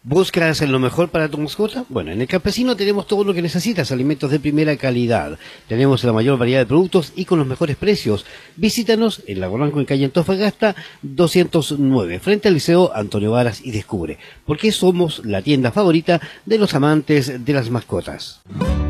¿Buscas lo mejor para tu mascota? Bueno, en El Campesino tenemos todo lo que necesitas, alimentos de primera calidad. Tenemos la mayor variedad de productos y con los mejores precios. Visítanos en Lago Blanco, en calle Antofagasta 209, frente al Liceo Antonio Varas, y descubre por qué somos la tienda favorita de los amantes de las mascotas.